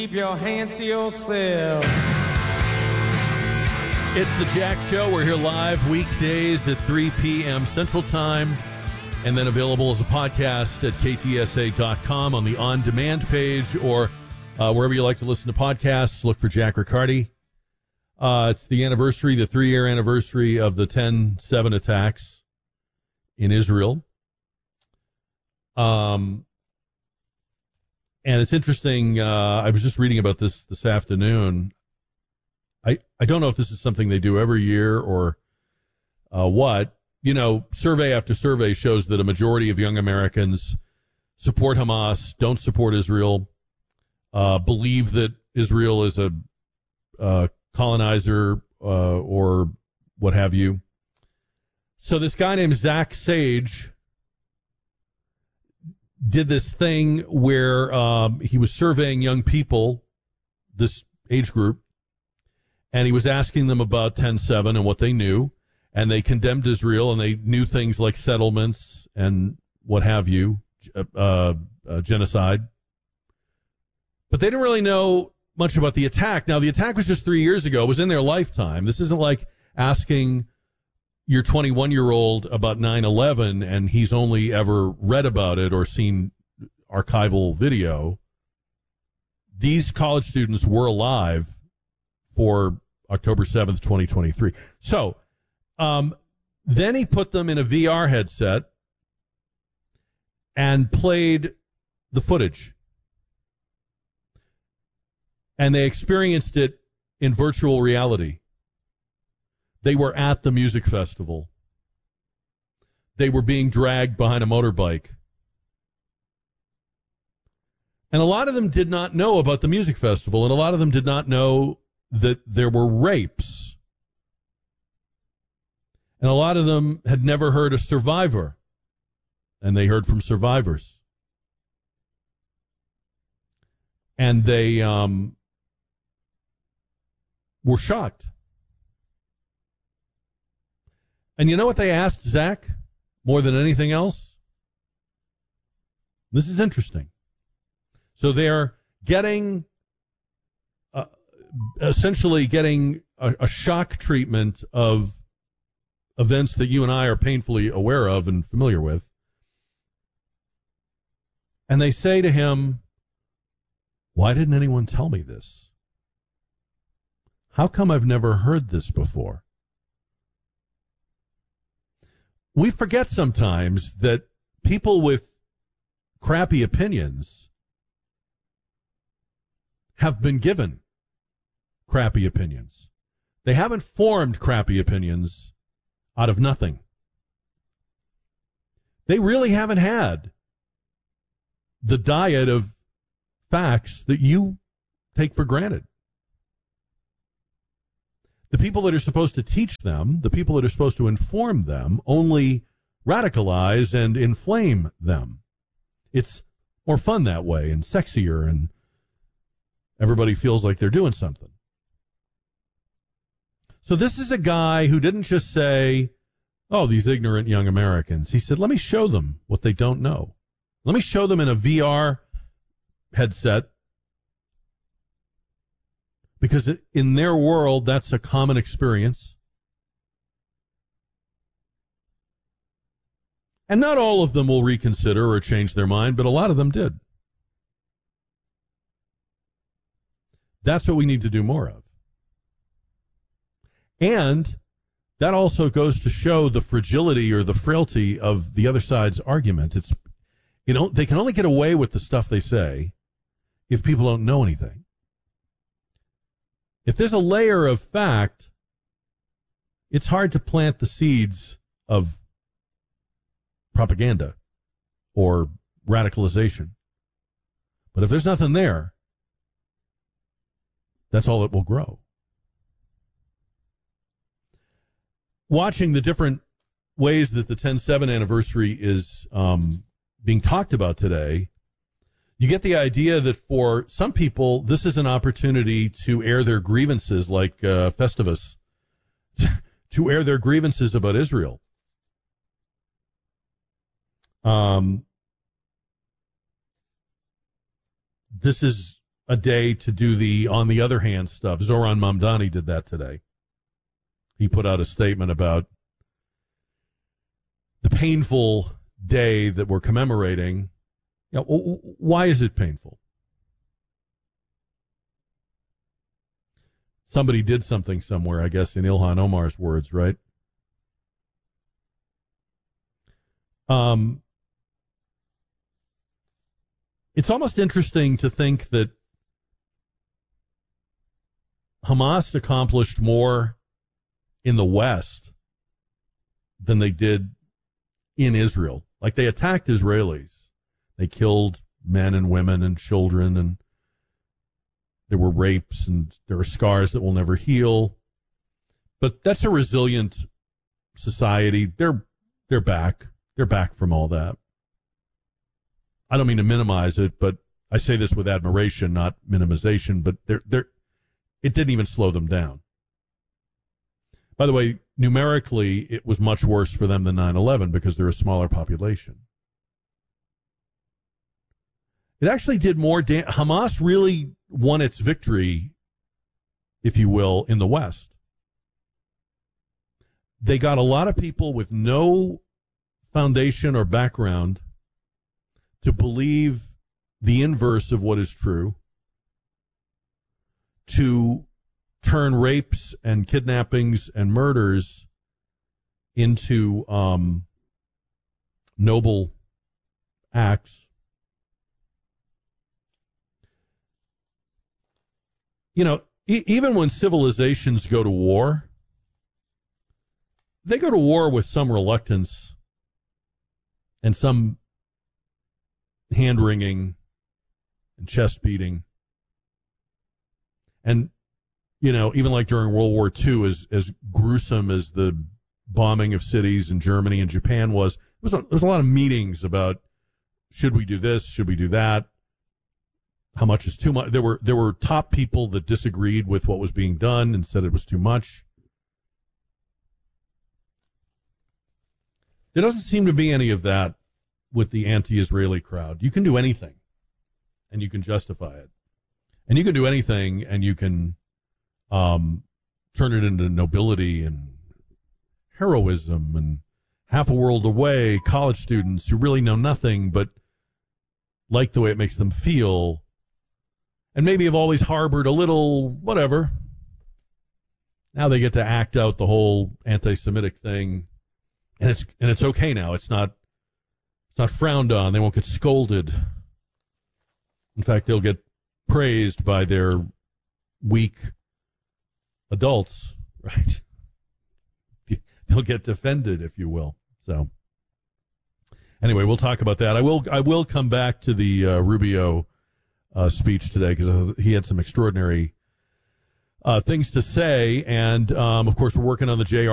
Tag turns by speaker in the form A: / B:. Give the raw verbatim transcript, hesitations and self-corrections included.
A: Keep your hands to yourself.
B: It's the Jack Show. We're here live weekdays at three p.m. Central Time, and then available as a podcast at K T S A dot com on the on-demand page, or uh, wherever you like to listen to podcasts. Look for Jack Riccardi. Uh, it's the anniversary, the three-year anniversary of the ten seven attacks in Israel. Um, and it's interesting. Uh, I was just reading about this this afternoon. I, I don't know if this is something they do every year or uh, what. You know, survey after survey shows that a majority of young Americans support Hamas, don't support Israel, uh, believe that Israel is a uh, colonizer uh, or what have you. So this guy named Zach Sage did this thing where um, he was surveying young people, this age group, and he was asking them about ten seven and what they knew, and they condemned Israel, and they knew things like settlements and what have you, uh, uh, genocide. But they didn't really know much about the attack. Now, the attack was just three years ago. It was in their lifetime. This isn't like asking your twenty-one-year-old about nine eleven, and he's only ever read about it or seen archival video. These college students were alive for October seventh, twenty twenty-three. So um, then he put them in a V R headset and played the footage. And they experienced it in virtual reality. They were at the music festival. They were being dragged behind a motorbike. And a lot of them did not know about the music festival, and a lot of them did not know that there were rapes. And a lot of them had never heard a survivor, and they heard from survivors. And they um, were shocked. And you know what they asked Zach more than anything else? This is interesting. So they're getting, uh, essentially getting a, a shock treatment of events that you and I are painfully aware of and familiar with. And they say to him, why didn't anyone tell me this? How come I've never heard this before? We forget sometimes that people with crappy opinions have been given crappy opinions. They haven't formed crappy opinions out of nothing. They really haven't had the diet of facts that you take for granted. The people that are supposed to teach them, the people that are supposed to inform them, only radicalize and inflame them. It's more fun that way and sexier, and everybody feels like they're doing something. So this is a guy who didn't just say, oh, these ignorant young Americans. He said, let me show them what they don't know. Let me show them in a V R headset, because in their world, that's a common experience. And not all of them will reconsider or change their mind, but a lot of them did. That's what we need to do more of. And that also goes to show the fragility or the frailty of the other side's argument. It's, you know, they can only get away with the stuff they say if people don't know anything. If there's a layer of fact, it's hard to plant the seeds of propaganda or radicalization. But if there's nothing there, that's all that will grow. Watching the different ways that the ten seven anniversary is um, being talked about today, you get the idea that for some people, this is an opportunity to air their grievances, like uh, Festivus, to air their grievances about Israel. Um, this is a day to do the on the other hand stuff. Zoran Mamdani did that today. He put out a statement about the painful day that we're commemorating. You know, why is it painful? Somebody did something somewhere, I guess, in Ilhan Omar's words, right? Um, it's almost interesting to think that Hamas accomplished more in the West than they did in Israel. Like, they attacked Israelis. They killed men and women and children, and there were rapes, and there are scars that will never heal. But that's a resilient society. They're they're back. They're back from all that. I don't mean to minimize it, but I say this with admiration, not minimization. But they're they're it didn't even slow them down. By the way, numerically, it was much worse for them than nine eleven because they're a smaller population. It actually did more damage. Hamas really won its victory, if you will, in the West. They got a lot of people with no foundation or background to believe the inverse of what is true, to turn rapes and kidnappings and murders into um, noble acts. You know, e- even when civilizations go to war, they go to war with some reluctance and some hand-wringing and chest-beating. And, you know, even like during World War Two, as, as gruesome as the bombing of cities in Germany and Japan was, there was, a, there was a lot of meetings about, should we do this, should we do that? How much is too much? There were there were top people that disagreed with what was being done and said it was too much. There doesn't seem to be any of that with the anti-Israeli crowd. You can do anything, and you can justify it. And you can do anything, and you can um, turn it into nobility and heroism and half a world away, college students who really know nothing but like the way it makes them feel, and maybe have always harbored a little whatever. Now they get to act out the whole anti-Semitic thing, and it's and it's okay now. It's not it's not frowned on. They won't get scolded. In fact, they'll get praised by their weak adults, right? They'll get defended, if you will. So anyway, we'll talk about that. I will I will come back to the uh, Rubio uh, speech today because he had some extraordinary uh, things to say. And, um, of course, we're working on the J R